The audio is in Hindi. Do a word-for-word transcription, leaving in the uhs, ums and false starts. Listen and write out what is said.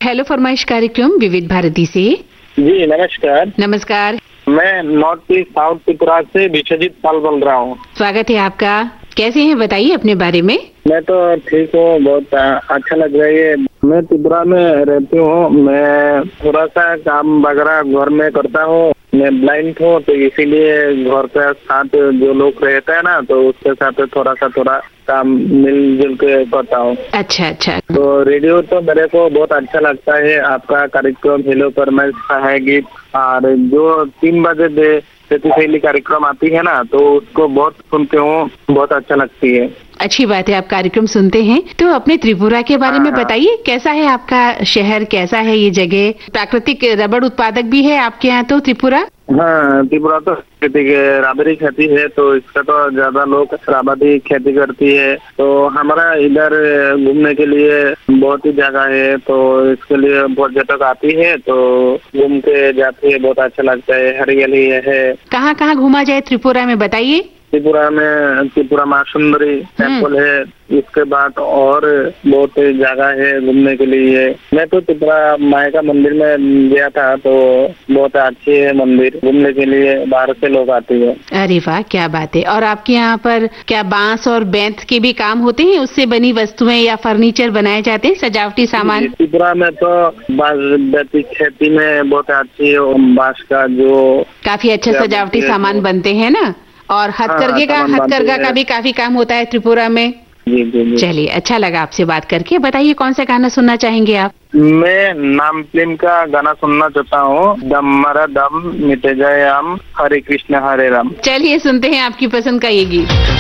हेलो फरमाइश कार्यक्रम विविध भारती से। जी नमस्कार। नमस्कार। मैं नॉर्थ ईस्ट साउथ त्रिपुरा से विश्वजीत पाल बोल रहा हूँ। स्वागत है आपका। कैसे हैं बताइए अपने बारे में। मैं तो ठीक हूँ, बहुत अच्छा लग रहा है। मैं त्रिपुरा में रहती हूँ। मैं थोड़ा सा काम वगैरह घर में करता हूँ। मैं ब्लाइंड हूँ तो इसीलिए घर के साथ जो लोग रहते हैं ना, तो उसके साथ थोड़ा सा थोड़ा काम मिलजुल के करता हूँ। अच्छा अच्छा। तो रेडियो तो मेरे को बहुत अच्छा लगता है। आपका कार्यक्रम हेलो फरमाइश का है गीत, और जो तीन बजे दे शैली कार्यक्रम आती है ना, तो उसको बहुत सुनते हूँ, बहुत अच्छा लगती है। अच्छी बात है, आप कार्यक्रम सुनते हैं। तो अपने त्रिपुरा के बारे में बताइए, कैसा है आपका शहर, कैसा है ये जगह? प्राकृतिक रबड़ उत्पादक भी है आपके यहाँ तो त्रिपुरा? हाँ, त्रिपुरा तो खेती रबड़ी खेती है, तो इसका तो ज्यादा लोग रबड़ी खेती करती है। तो हमारा इधर घूमने के लिए बहुत ही जगह है, तो इसके लिए पर्यटक आती है, तो घूम के जाती है, बहुत अच्छा लगता है। हरियाली है। कहाँ कहाँ घूमा जाए त्रिपुरा में बताइए। त्रिपुरा में त्रिपुरा माँ सुंदरी टेम्पल है। इसके बाद और बहुत जगह है घूमने के लिए। मैं तो त्रिपुरा माई का मंदिर में गया था, तो बहुत अच्छी है मंदिर, घूमने के लिए बाहर से लोग आते हैं। अरे वाह, क्या बात है। और आपके यहाँ पर क्या बांस और बेंत के भी काम होते हैं? उससे बनी वस्तुएं या फर्नीचर बनाए जाते हैं, सजावटी सामान? त्रिपुरा में तो बांस खेती में बहुत अच्छी बांस का जो काफी अच्छा सजावटी सामान बनते हैं ना। और हथकरघे का हथकरघा का भी काफी काम होता है त्रिपुरा में। जी जी जी। चलिए, अच्छा लगा आपसे बात करके। बताइए कौन सा गाना सुनना चाहेंगे आप? मैं नाम फिल्म का गाना सुनना चाहता हूँ। दम मरा दम मिटे जाए हम, हरे कृष्ण हरे राम। चलिए सुनते हैं आपकी पसंद का ये गीत।